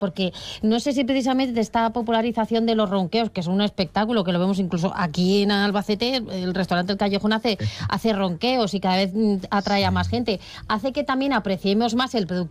Porque no sé si precisamente esta popularización de los ronqueos, que es un espectáculo, que lo vemos incluso aquí en Albacete, el restaurante El Callejón hace ronqueos y cada vez atrae a más Sí. gente, hace que también apreciemos más el producto